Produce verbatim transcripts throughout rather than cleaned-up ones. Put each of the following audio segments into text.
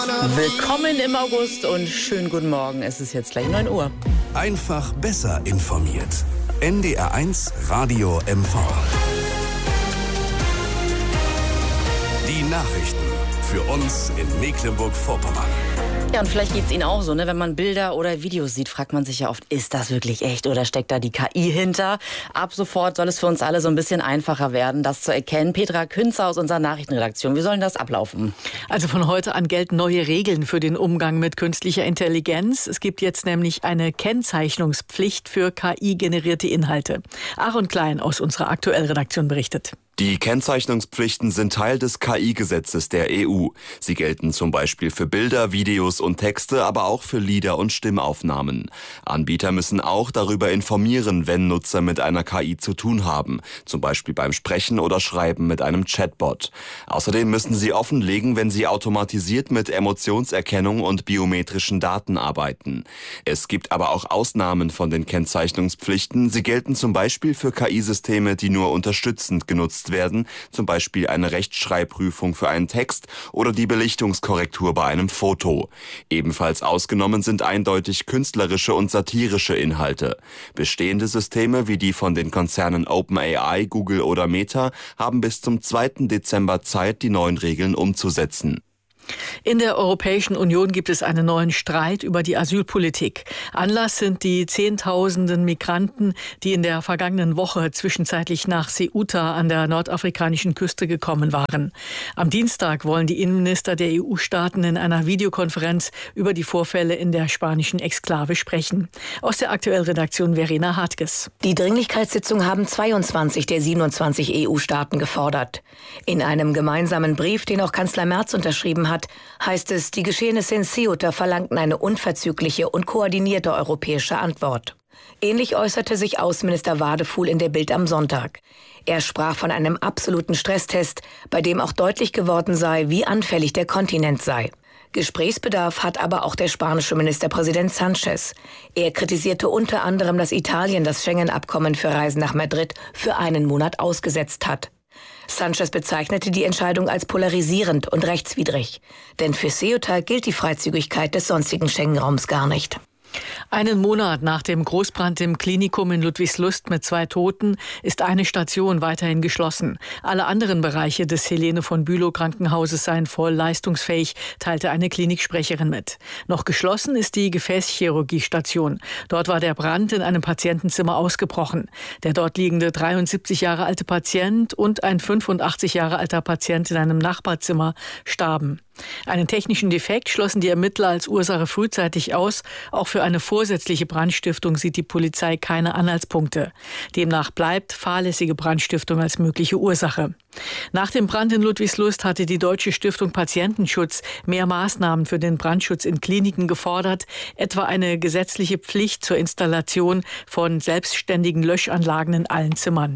Willkommen im August und schönen guten Morgen. Es ist jetzt gleich neun Uhr. Einfach besser informiert. N D R eins Radio M V. Die Nachrichten für uns in Mecklenburg-Vorpommern. Ja, und vielleicht geht's Ihnen auch so, ne? Wenn man Bilder oder Videos sieht, fragt man sich ja oft, ist das wirklich echt oder steckt da die K I hinter? Ab sofort soll es für uns alle so ein bisschen einfacher werden, das zu erkennen. Petra Künzer aus unserer Nachrichtenredaktion, wie soll denn das ablaufen? Also von heute an gelten neue Regeln für den Umgang mit künstlicher Intelligenz. Es gibt jetzt nämlich eine Kennzeichnungspflicht für K I-generierte Inhalte. Aaron Klein aus unserer Aktuellredaktion berichtet. Die Kennzeichnungspflichten sind Teil des K I-Gesetzes der E U. Sie gelten zum Beispiel für Bilder, Videos und Texte, aber auch für Lieder und Stimmaufnahmen. Anbieter müssen auch darüber informieren, wenn Nutzer mit einer K I zu tun haben, zum Beispiel beim Sprechen oder Schreiben mit einem Chatbot. Außerdem müssen sie offenlegen, wenn sie automatisiert mit Emotionserkennung und biometrischen Daten arbeiten. Es gibt aber auch Ausnahmen von den Kennzeichnungspflichten. Sie gelten zum Beispiel für K I-Systeme, die nur unterstützend genutzt werden, zum Beispiel eine Rechtschreibprüfung für einen Text oder die Belichtungskorrektur bei einem Foto. Ebenfalls ausgenommen sind eindeutig künstlerische und satirische Inhalte. Bestehende Systeme wie die von den Konzernen OpenAI, Google oder Meta haben bis zum zweiten Dezember Zeit, die neuen Regeln umzusetzen. In der Europäischen Union gibt es einen neuen Streit über die Asylpolitik. Anlass sind die Zehntausenden Migranten, die in der vergangenen Woche zwischenzeitlich nach Ceuta an der nordafrikanischen Küste gekommen waren. Am Dienstag wollen die Innenminister der E U-Staaten in einer Videokonferenz über die Vorfälle in der spanischen Exklave sprechen. Aus der Aktuellredaktion Verena Hartges. Die Dringlichkeitssitzung haben zweiundzwanzig der siebenundzwanzig E U-Staaten gefordert. In einem gemeinsamen Brief, den auch Kanzler Merz unterschrieben hat, heißt es, die Geschehnisse in Ceuta verlangten eine unverzügliche und koordinierte europäische Antwort. Ähnlich äußerte sich Außenminister Wadefuhl in der Bild am Sonntag. Er sprach von einem absoluten Stresstest, bei dem auch deutlich geworden sei, wie anfällig der Kontinent sei. Gesprächsbedarf hat aber auch der spanische Ministerpräsident Sánchez. Er kritisierte unter anderem, dass Italien das Schengen-Abkommen für Reisen nach Madrid für einen Monat ausgesetzt hat. Sánchez bezeichnete die Entscheidung als polarisierend und rechtswidrig. Denn für Ceuta gilt die Freizügigkeit des sonstigen Schengen-Raums gar nicht. Einen Monat nach dem Großbrand im Klinikum in Ludwigslust mit zwei Toten ist eine Station weiterhin geschlossen. Alle anderen Bereiche des Helene von Bülow Krankenhauses seien voll leistungsfähig, teilte eine Kliniksprecherin mit. Noch geschlossen ist die Gefäßchirurgiestation. Dort war der Brand in einem Patientenzimmer ausgebrochen. Der dort liegende dreiundsiebzig Jahre alte Patient und ein fünfundachtzig Jahre alter Patient in einem Nachbarzimmer starben. Einen technischen Defekt schlossen die Ermittler als Ursache frühzeitig aus. Auch für eine vorsätzliche Brandstiftung sieht die Polizei keine Anhaltspunkte. Demnach bleibt fahrlässige Brandstiftung als mögliche Ursache. Nach dem Brand in Ludwigslust hatte die Deutsche Stiftung Patientenschutz mehr Maßnahmen für den Brandschutz in Kliniken gefordert, etwa eine gesetzliche Pflicht zur Installation von selbstständigen Löschanlagen in allen Zimmern.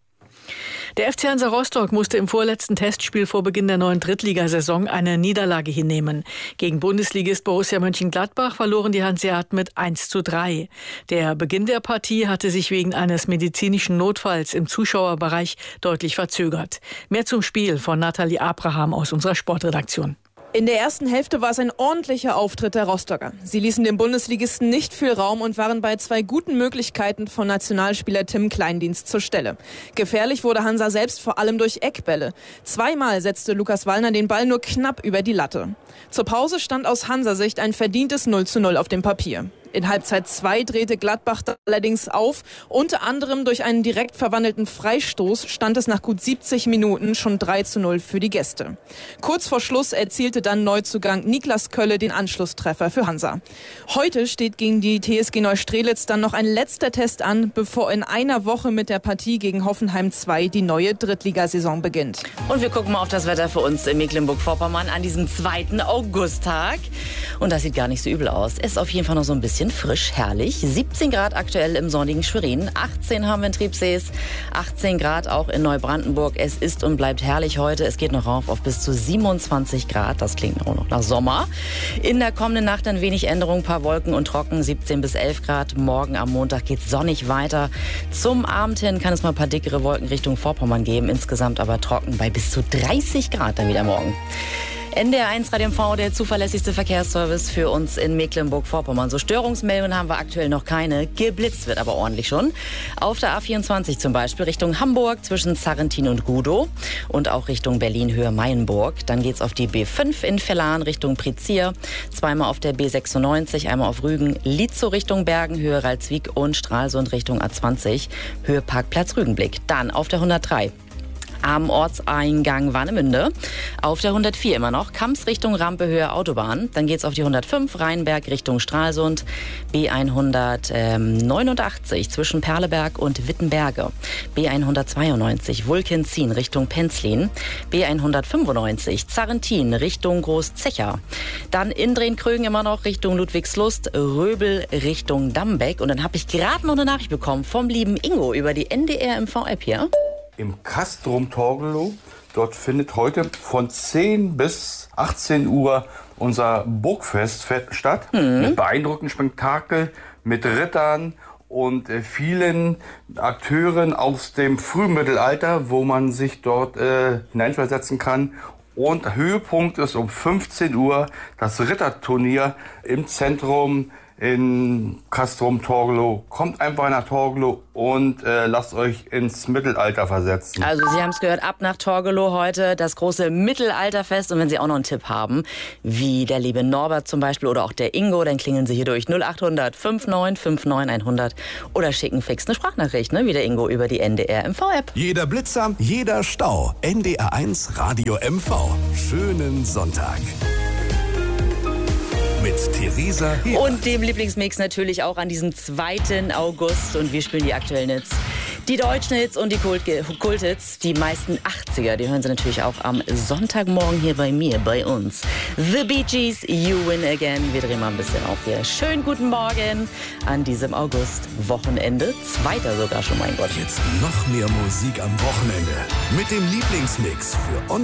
Der F C Hansa Rostock musste im vorletzten Testspiel vor Beginn der neuen Drittligasaison eine Niederlage hinnehmen. Gegen Bundesligist Borussia Mönchengladbach verloren die Hanseaten mit eins zu drei. Der Beginn der Partie hatte sich wegen eines medizinischen Notfalls im Zuschauerbereich deutlich verzögert. Mehr zum Spiel von Nathalie Abraham aus unserer Sportredaktion. In der ersten Hälfte war es ein ordentlicher Auftritt der Rostocker. Sie ließen dem Bundesligisten nicht viel Raum und waren bei zwei guten Möglichkeiten von Nationalspieler Tim Kleindienst zur Stelle. Gefährlich wurde Hansa selbst vor allem durch Eckbälle. Zweimal setzte Lukas Wallner den Ball nur knapp über die Latte. Zur Pause stand aus Hansa-Sicht ein verdientes null zu null auf dem Papier. In Halbzeit zwei drehte Gladbach allerdings auf. Unter anderem durch einen direkt verwandelten Freistoß stand es nach gut siebzig Minuten schon drei zu null für die Gäste. Kurz vor Schluss erzielte dann Neuzugang Niklas Kölle den Anschlusstreffer für Hansa. Heute steht gegen die T S G Neustrelitz dann noch ein letzter Test an, bevor in einer Woche mit der Partie gegen Hoffenheim zwei die neue Drittligasaison beginnt. Und wir gucken mal auf das Wetter für uns in Mecklenburg-Vorpommern an diesem zweiten Augusttag. Und das sieht gar nicht so übel aus. Es ist auf jeden Fall noch so ein bisschen frisch, herrlich. siebzehn Grad aktuell im sonnigen Schwerin, achtzehn haben wir in Triebsees, achtzehn Grad auch in Neubrandenburg. Es ist und bleibt herrlich heute. Es geht noch rauf auf bis zu siebenundzwanzig Grad. Das klingt auch noch nach Sommer. In der kommenden Nacht ein wenig Änderung, ein paar Wolken und trocken, siebzehn bis elf Grad. Morgen am Montag geht es sonnig weiter. Zum Abend hin kann es mal ein paar dickere Wolken Richtung Vorpommern geben. Insgesamt aber trocken bei bis zu dreißig Grad dann wieder morgen. N D R eins Radio M V, der zuverlässigste Verkehrsservice für uns in Mecklenburg-Vorpommern. So Störungsmeldungen haben wir aktuell noch keine. Geblitzt wird aber ordentlich schon. Auf der A vierundzwanzig zum Beispiel Richtung Hamburg zwischen Sarrentin und Gudow und auch Richtung Berlin-Höhe-Mayenburg. Dann geht's auf die B fünf in Vellan Richtung Prizier. Zweimal auf der B sechsundneunzig, einmal auf Rügen, Lietzow Richtung Bergen, Höhe Ralswiek und Stralsund Richtung A zwanzig, Höhe Parkplatz Rügenblick. Dann auf der hundertdrei. Am Ortseingang Warnemünde. Auf der hundertvier immer noch. Kamps Richtung Rampe Höhe Autobahn. Dann geht's auf die hundertfünf Rheinberg Richtung Stralsund. B hundertneunundachtzig zwischen Perleberg und Wittenberge. B hundertzweiundneunzig Vulkenzin Richtung Penzlin. B hundertfünfundneunzig Zarrentin Richtung Großzecher. Dann Indrenkrögen immer noch Richtung Ludwigslust. Röbel Richtung Dambeck. Und dann habe ich gerade noch eine Nachricht bekommen vom lieben Ingo über die N D R M V-App hier. Im Castrum Torgelow. Dort findet heute von zehn bis achtzehn Uhr unser Burgfest statt. Mhm. Mit beeindruckendem Spektakel, mit Rittern und äh, vielen Akteuren aus dem Frühmittelalter, wo man sich dort äh, hineinversetzen kann. Und Höhepunkt ist um fünfzehn Uhr das Ritterturnier im Zentrum in Castrum Torgelow. Kommt einfach nach Torgelow und äh, lasst euch ins Mittelalter versetzen. Also Sie haben es gehört, ab nach Torgelow heute das große Mittelalterfest. Und wenn Sie auch noch einen Tipp haben, wie der liebe Norbert zum Beispiel oder auch der Ingo, dann klingeln Sie hier durch null acht hundert neunundfünfzig neunundfünfzig hundert oder schicken fix eine Sprachnachricht, ne, wie der Ingo über die N D R M V-App. Jeder Blitzer, jeder Stau. N D R eins Radio M V. Schönen Sonntag. Mit Theresa Hebert. Und dem Lieblingsmix natürlich auch an diesem zweiten August. Und wir spielen die aktuellen Hits. Die deutschen Hits und die Kult- Kulthits, die meisten achtziger, die hören Sie natürlich auch am Sonntagmorgen hier bei mir, bei uns. The Bee Gees, You Win Again. Wir drehen mal ein bisschen auf hier. Schönen guten Morgen an diesem August-Wochenende. Zweiter sogar schon, mein Gott. Jetzt noch mehr Musik am Wochenende. Mit dem Lieblingsmix für